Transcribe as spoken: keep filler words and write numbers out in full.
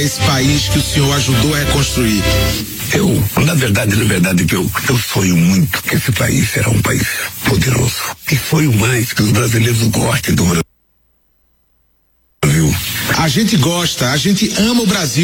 esse país que o senhor ajudou a reconstruir? Eu, na verdade, na verdade, eu, eu sonho muito que esse país será um país poderoso. E sonho mais que os brasileiros gostem do Brasil. A gente gosta, a gente ama o Brasil.